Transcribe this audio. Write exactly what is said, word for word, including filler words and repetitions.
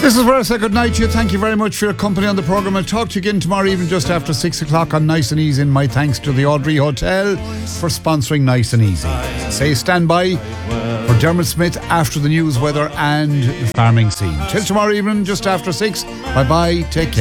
This is where I say good night to you. Thank you very much for your company on the programme. I'll talk to you again tomorrow evening just after six o'clock on Nice and Easy. And my thanks to the Audrey Hotel for sponsoring Nice and Easy. Say stand by for Dermot Smith after the news, weather and the farming scene. Till tomorrow evening just after six. Bye bye. Take care.